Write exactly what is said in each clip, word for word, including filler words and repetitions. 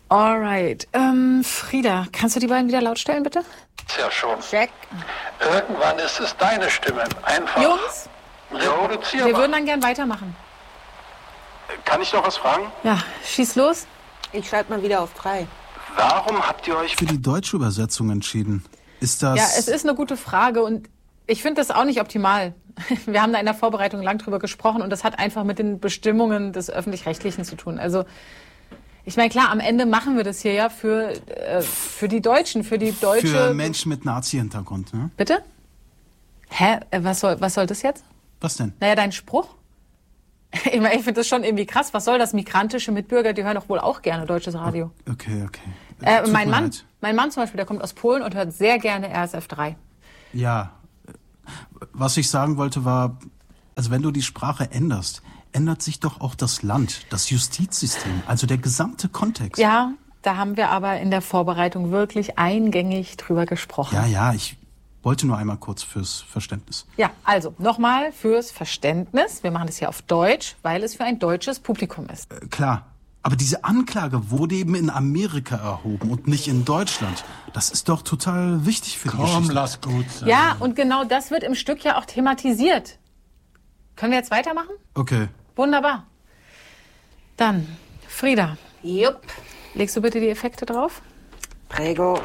Alright. Ähm, Frieda, kannst du die beiden wieder laut stellen, bitte? Ja, schon. Check. Irgendwann ist es deine Stimme. Einfach Jungs, reproduzierbar. wir würden dann gern weitermachen. Kann ich noch was fragen? Ja, schieß los. Ich schalte mal wieder auf drei. Warum habt ihr euch für die deutsche Übersetzung entschieden? Ist das... Ja, es ist eine gute Frage und ich finde das auch nicht optimal. Wir haben da in der Vorbereitung lang drüber gesprochen und das hat einfach mit den Bestimmungen des Öffentlich-Rechtlichen zu tun. Also ich meine, klar, am Ende machen wir das hier ja für, äh, für die Deutschen, für die deutsche... Für Menschen mit Nazi-Hintergrund, ne? Bitte? Hä? Was soll, was soll das jetzt? Was denn? Naja, dein Spruch. Ich meine, ich finde das schon irgendwie krass. Was soll das? Migrantische Mitbürger, die hören doch wohl auch gerne deutsches Radio. Okay, okay. Äh, Tut mein mir Mann, leid. mein Mann zum Beispiel, der kommt aus Polen und hört sehr gerne R S F drei. Ja. Was ich sagen wollte war, also wenn du die Sprache änderst, ändert sich doch auch das Land, das Justizsystem, also der gesamte Kontext. Ja, da haben wir aber in der Vorbereitung wirklich eingängig drüber gesprochen. Ja, ja, ich wollte nur einmal kurz fürs Verständnis. Ja, also nochmal fürs Verständnis. Wir machen das hier auf Deutsch, weil es für ein deutsches Publikum ist. Äh, klar. Aber diese Anklage wurde eben in Amerika erhoben und nicht in Deutschland. Das ist doch total wichtig für die Komm, Geschichte. lass gut sein. Ja, und genau das wird im Stück ja auch thematisiert. Können wir jetzt weitermachen? Okay. Wunderbar. Dann, Frieda, Jupp. legst du bitte die Effekte drauf? Prego.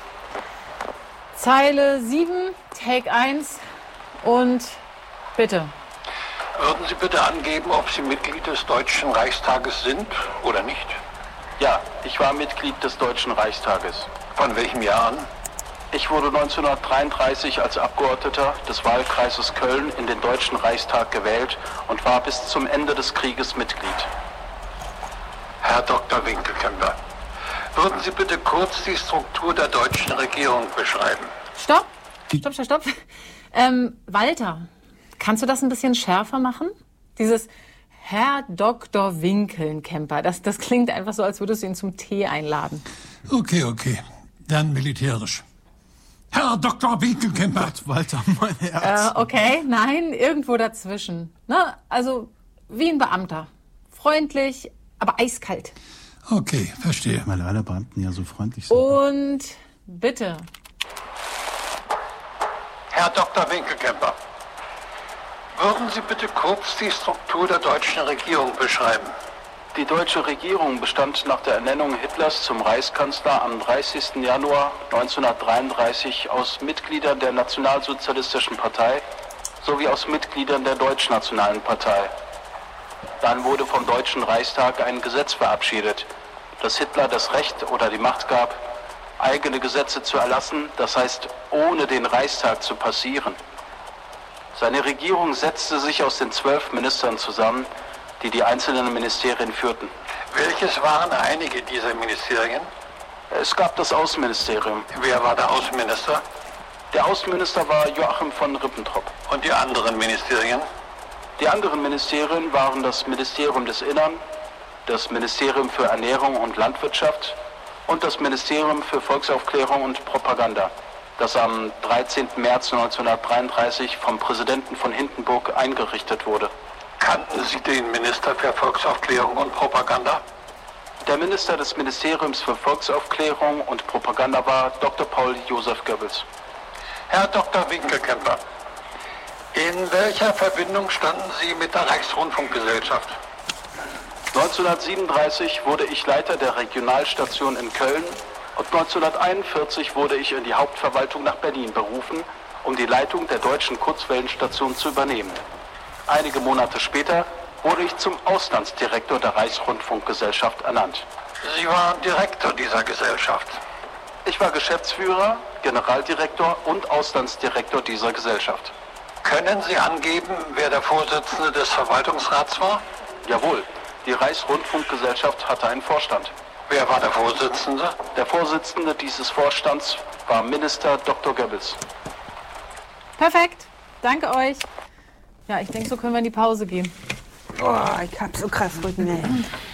Zeile sieben, Take eins und bitte. Würden Sie bitte angeben, ob Sie Mitglied des Deutschen Reichstages sind oder nicht? Ja, ich war Mitglied des Deutschen Reichstages. Von welchem Jahr an? Ich wurde neunzehnhundertdreiunddreißig als Abgeordneter des Wahlkreises Köln in den Deutschen Reichstag gewählt und war bis zum Ende des Krieges Mitglied. Herr Doktor Winkelkämper, würden Sie bitte kurz die Struktur der deutschen Regierung beschreiben? Stopp, stopp, stopp, stopp. Ähm, Walter, kannst du das ein bisschen schärfer machen? Dieses Herr Doktor Winkelkämper, das, das klingt einfach so, als würdest du ihn zum Tee einladen. Okay, okay. Dann militärisch. Herr Doktor Winkelkämper. Gott, Walter, mein Herz. Äh, okay, nein, irgendwo dazwischen. Ne? Also wie ein Beamter. Freundlich, aber eiskalt. Okay, verstehe. Weil alle Beamten ja so freundlich sind. Und bitte. Herr Doktor Winkelkämper, würden Sie bitte kurz die Struktur der deutschen Regierung beschreiben? Die deutsche Regierung bestand nach der Ernennung Hitlers zum Reichskanzler am dreißigsten Januar neunzehnhundertdreiunddreißig aus Mitgliedern der Nationalsozialistischen Partei sowie aus Mitgliedern der Deutschnationalen Partei. Dann wurde vom Deutschen Reichstag ein Gesetz verabschiedet, das Hitler das Recht oder die Macht gab, eigene Gesetze zu erlassen, das heißt, ohne den Reichstag zu passieren. Seine Regierung setzte sich aus den zwölf Ministern zusammen, die die einzelnen Ministerien führten. Welches waren einige dieser Ministerien? Es gab das Außenministerium. Wer war der Außenminister? Der Außenminister war Joachim von Ribbentrop. Und die anderen Ministerien? Die anderen Ministerien waren das Ministerium des Innern, das Ministerium für Ernährung und Landwirtschaft und das Ministerium für Volksaufklärung und Propaganda, das am dreizehnten März neunzehnhundertdreiunddreißig vom Präsidenten von Hindenburg eingerichtet wurde. Kannten Sie den Minister für Volksaufklärung und Propaganda? Der Minister des Ministeriums für Volksaufklärung und Propaganda war Doktor Paul Josef Goebbels. Herr Doktor Winkelkämper, in welcher Verbindung standen Sie mit der Reichsrundfunkgesellschaft? neunzehnhundertsiebenunddreißig wurde ich Leiter der Regionalstation in Köln und neunzehnhunderteinundvierzig wurde ich in die Hauptverwaltung nach Berlin berufen, um die Leitung der deutschen Kurzwellenstation zu übernehmen. Einige Monate später wurde ich zum Auslandsdirektor der Reichsrundfunkgesellschaft ernannt. Sie waren Direktor dieser Gesellschaft. Ich war Geschäftsführer, Generaldirektor und Auslandsdirektor dieser Gesellschaft. Können Sie angeben, wer der Vorsitzende des Verwaltungsrats war? Jawohl, die Reichsrundfunkgesellschaft hatte einen Vorstand. Wer war der Vorsitzende? Der Vorsitzende dieses Vorstands war Minister Doktor Goebbels. Perfekt, danke euch. Ja, ich denke, so können wir in die Pause gehen. Oh, ich hab so krass Rücken, ey.